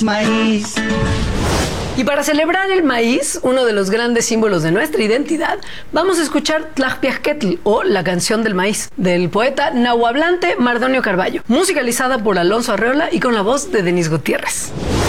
Maíz. Y para celebrar el maíz, uno de los grandes símbolos de nuestra identidad, vamos a escuchar Tlajpiajquetl, o La canción del maíz, del poeta nahuablante Mardonio Carballo, musicalizada por Alonso Arreola y con la voz de Denise Gutiérrez.